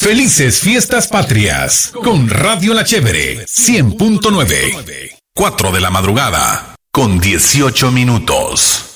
Felices Fiestas Patrias con Radio La Chévere 100.9. 4 de la madrugada con 18 minutos.